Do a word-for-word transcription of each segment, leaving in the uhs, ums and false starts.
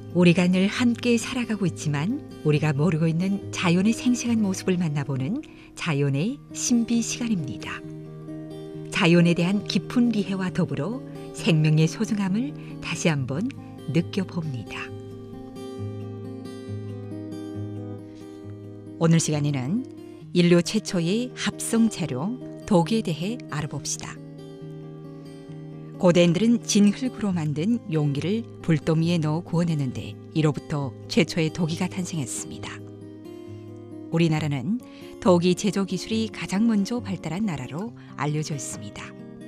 우리가 늘 함께 살아가고 있지만 우리가 모르고 있는 자연의 생생한 모습을 만나보는 자연의 신비 시간입니다. 자연에 대한 깊은 이해와 더불어 생명의 소중함을 다시 한번 느껴봅니다. 오늘 시간에는 인류 최초의 합성 재료 독에 대해 알아봅시다. 고대인들은 진흙으로 만든 용기를 불도미에 넣어 구워내는데 이로부터 최초의 도기가 탄생했습니다. 우리나라는 도기 제조 기술이 가장 먼저 발달한 나라로 알려져 있습니다.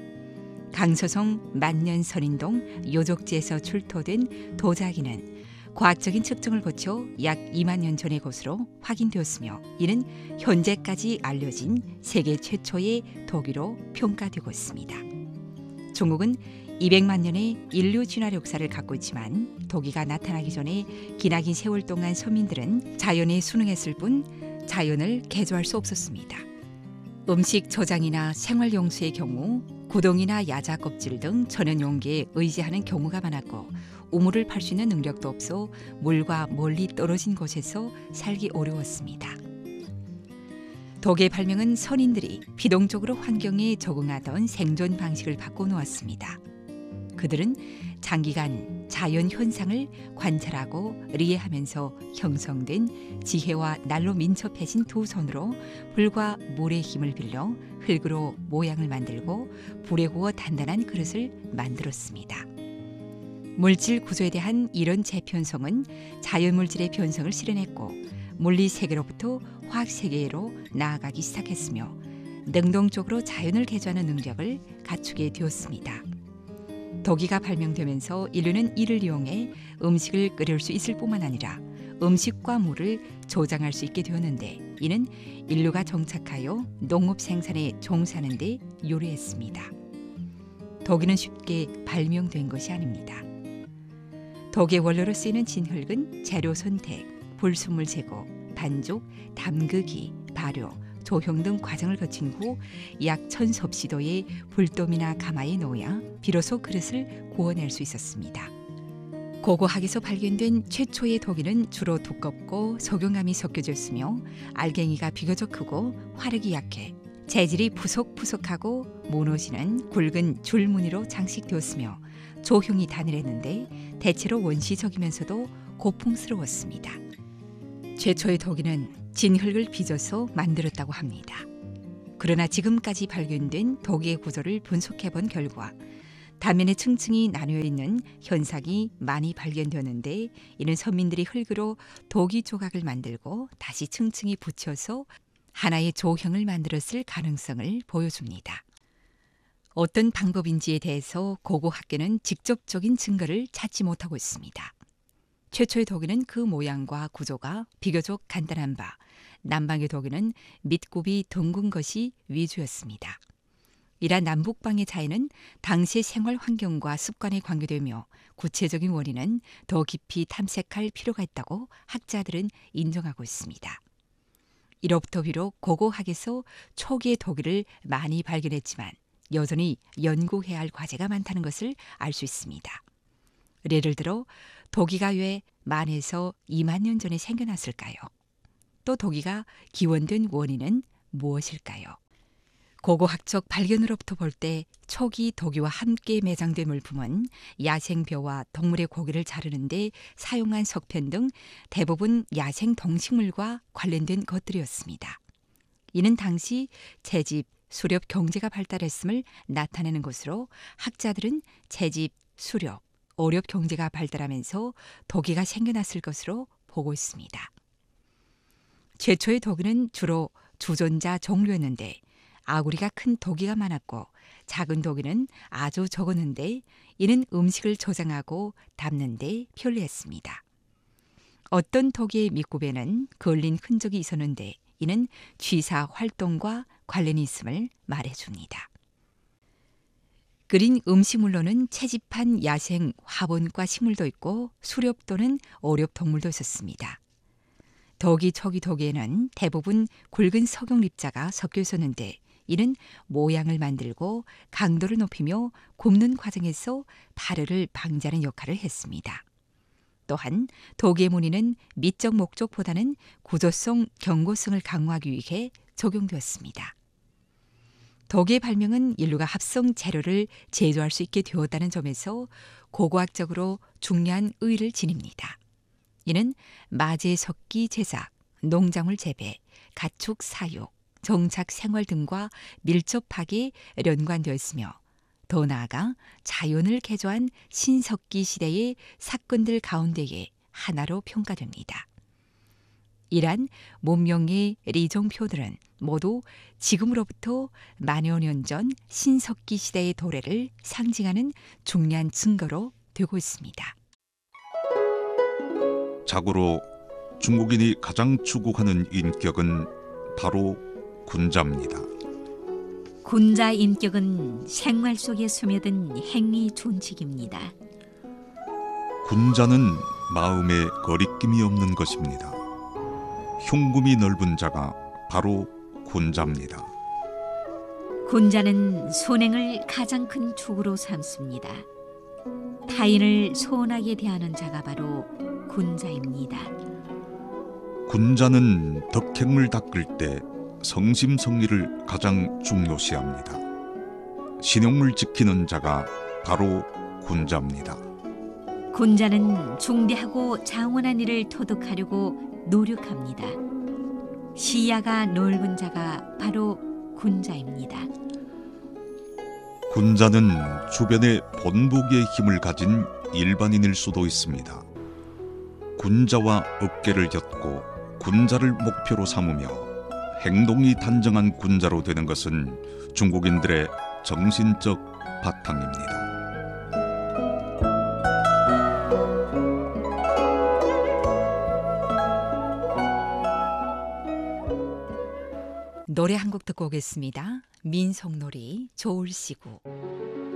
강서성 만년선인동 요족지에서 출토된 도자기는 과학적인 측정을 거쳐 약 이만 년 전의 것으로 확인되었으며 이는 현재까지 알려진 세계 최초의 도기로 평가되고 있습니다. 중국은 이백만 년의 인류 진화 역사를 갖고 있지만 도기가 나타나기 전에 기나긴 세월 동안 서민들은 자연에 순응했을 뿐 자연을 개조할 수 없었습니다. 음식 저장이나 생활용수의 경우 구덩이나 야자 껍질 등 천연 용기에 의지하는 경우가 많았고 우물을 팔 수 있는 능력도 없어 물과 멀리 떨어진 곳에서 살기 어려웠습니다. 독의 발명은 선인들이 비동적으로 환경에 적응하던 생존 방식을 바꿔놓았습니다. 그들은 장기간 자연 현상을 관찰하고 리해하면서 형성된 지혜와 날로 민첩해진 두 손으로 불과 물의 힘을 빌려 흙으로 모양을 만들고 불에 구워 단단한 그릇을 만들었습니다. 물질 구조에 대한 이런 재편성은 자연물질의 변성을 실현했고 물리 세계로부터 화학 세계로 나아가기 시작했으며 능동적으로 자연을 개조하는 능력을 갖추게 되었습니다. 도기가 발명되면서 인류는 이를 이용해 음식을 끓일 수 있을 뿐만 아니라 음식과 물을 저장할 수 있게 되었는데 이는 인류가 정착하여 농업 생산에 종사하는 데 유리했습니다. 도기는 쉽게 발명된 것이 아닙니다. 독의 원료로 쓰이는 진흙은 재료 선택, 불순물 제거, 반죽, 담그기, 발효, 조형 등 과정을 거친 후 약 천섭시도의 불돔이나 가마에 넣어야 비로소 그릇을 구워낼 수 있었습니다. 고고학에서 발견된 최초의 도기는 주로 두껍고 석유감이 섞여져 있으며 알갱이가 비교적 크고 화력이 약해 재질이 푸석푸석하고 무너지는 굵은 줄무늬로 장식되었으며 조형이 단일했는데 대체로 원시적이면서도 고풍스러웠습니다. 최초의 도기는 진흙을 빚어서 만들었다고 합니다. 그러나 지금까지 발견된 도기의 구조를 분석해 본 결과 단면에 층층이 나뉘어 있는 현상이 많이 발견되었는데 이는 선민들이 흙으로 도기 조각을 만들고 다시 층층이 붙여서 하나의 조형을 만들었을 가능성을 보여줍니다. 어떤 방법인지에 대해서 고고학계는 직접적인 증거를 찾지 못하고 있습니다. 최초의 도기는 그 모양과 구조가 비교적 간단한 바 남방의 도기는 밑굽이 둥근 것이 위주였습니다. 이러한 남북방의 차이는 당시의 생활 환경과 습관에 관계되며 구체적인 원인은 더 깊이 탐색할 필요가 있다고 학자들은 인정하고 있습니다. 이로부터 비록 고고학에서 초기의 도기를 많이 발견했지만 여전히 연구해야 할 과제가 많다는 것을 알 수 있습니다. 예를 들어 도기가 왜 만에서 이만 년 전에 생겨났을까요? 또 도기가 기원된 원인은 무엇일까요? 고고학적 발견으로부터 볼 때 초기 도기와 함께 매장된 물품은 야생벼와 동물의 고기를 자르는 데 사용한 석펜 등 대부분 야생 동식물과 관련된 것들이었습니다. 이는 당시 채집, 수렵 경제가 발달했음을 나타내는 것으로 학자들은 채집, 수렵, 어렵 경제가 발달하면서 도기가 생겨났을 것으로 보고 있습니다. 최초의 도기는 주로 주전자 종류였는데 아구리가 큰 도기가 많았고 작은 도기는 아주 적었는데 이는 음식을 저장하고 담는 데 편리했습니다. 어떤 도기의 밑굽에는 걸린 흔적이 있었는데 이는 취사 활동과 관련이 있음을 말해줍니다. 끓인 음식물로는 채집한 야생 화분과 식물도 있고 수렵 또는 어렵 동물도 있었습니다. 도기 초기 도기에는 대부분 굵은 석영 립자가 섞여 있었는데 이는 모양을 만들고 강도를 높이며 굽는 과정에서 발열을 방지하는 역할을 했습니다. 또한 독의 무늬는 미적 목적보다는 구조성, 경고성을 강화하기 위해 적용되었습니다. 독의 발명은 인류가 합성 재료를 제조할 수 있게 되었다는 점에서 고고학적으로 중요한 의의를 지닙니다. 이는 마제 석기 제작, 농작물 재배, 가축 사육, 정착 생활 등과 밀접하게 연관되어 있으며 더 나아가 자연을 개조한 신석기 시대의 사건들 가운데의 하나로 평가됩니다. 이러한 문명의 리종표들은 모두 지금으로부터 만여 년 전 신석기 시대의 도래를 상징하는 중요한 증거로 되고 있습니다. 자고로 중국인이 가장 추구하는 인격은 바로 군자입니다. 군자 인격은 생활 속에 스며든 행위 존칙입니다. 군자는 마음에 거리낌이 없는 것입니다. 흉금이 넓은 자가 바로 군자입니다. 군자는 선행을 가장 큰 축으로 삼습니다. 타인을 소원하게 대하는 자가 바로 군자입니다. 군자는 덕행을 닦을 때 성심성의를 가장 중요시합니다. 신용을 지키는 자가 바로 군자입니다. 군자는 중대하고 장원한 일을 토득하려고 노력합니다. 시야가 넓은 자가 바로 군자입니다. 군자는 주변에 본보기의 힘을 가진 일반인일 수도 있습니다. 군자와 어깨를 엮고 군자를 목표로 삼으며 행동이 단정한 군자로 되는 것은 중국인들의 정신적 바탕입니다. 노래 한 곡 듣고 오겠습니다. 민속놀이 조울시구.